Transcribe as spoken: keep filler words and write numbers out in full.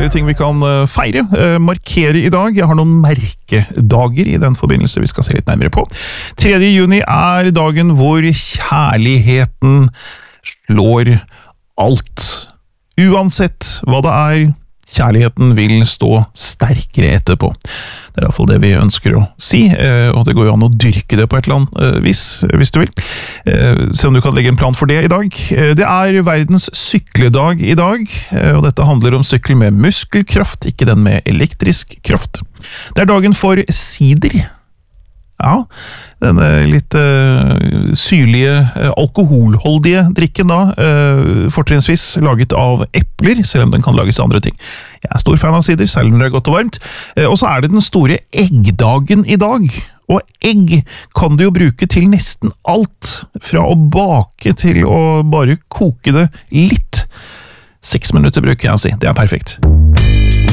flere ting vi kan feire, markere i dag. Jeg har noen merkedager i den forbindelse vi skal se litt nærmere på. tredje juni er dagen hvor kjærligheten slår alt. Uansett hva det er, kjærligheten vil stå sterkere etterpå. Det er i hvert fall det vi ønsker å si, og det går jo an å dyrke det på et eller annet vis, hvis du vil. Se om du kan legge en plan for det i dag. Det er verdens sykledag i dag, og dette handler om sykkel med muskelkraft, ikke den med elektrisk kraft. Det er dagen for sider. Ja, denne litt uh, syrlige, uh, alkoholholdige drikken da, uh, fortrinnsvis laget av epler, selv om den kan lages av andre ting. Jeg er stor fan av sider, selv når det er godt og varmt. Uh, og så er det den store eggdagen i dag. Og egg kan du jo bruke til nesten alt, fra å bake til å bare koke det litt. Seks minutter bruker jeg å si, det er perfekt.